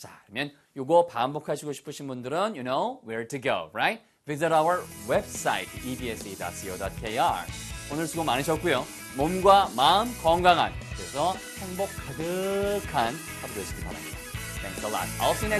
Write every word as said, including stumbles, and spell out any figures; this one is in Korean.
자, 그러면 요거 반복하시고 싶으신 분들은 you know where to go, right? Visit our website e b s e dot co dot k r. 오늘 수고 많으셨고요. 몸과 마음 건강한, 그래서 행복 가득한 하루 되시길 바랍니다. Thanks a lot. I'll see you next